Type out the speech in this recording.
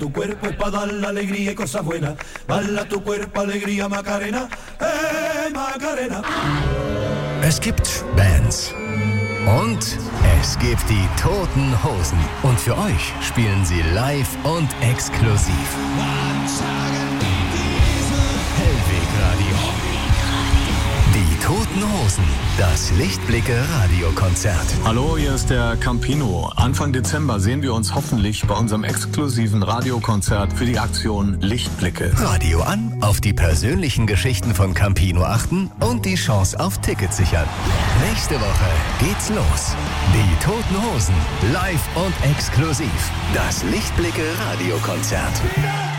Tu cuerpo es para dar la alegría y cosas buenas. Bala tu cuerpo, alegría, Macarena. Macarena. Es gibt Bands. Und es gibt die Toten Hosen. Und für euch spielen sie live und exklusiv. Hellweg Radio. Die Toten Hosen. Das Lichtblicke-Radiokonzert. Hallo, hier ist der Campino. Anfang Dezember sehen wir uns hoffentlich bei unserem exklusiven Radiokonzert für die Aktion Lichtblicke. Radio an, auf die persönlichen Geschichten von Campino achten und die Chance auf Tickets sichern. Nächste Woche geht's los. Die Toten Hosen, live und exklusiv. Das Lichtblicke-Radiokonzert.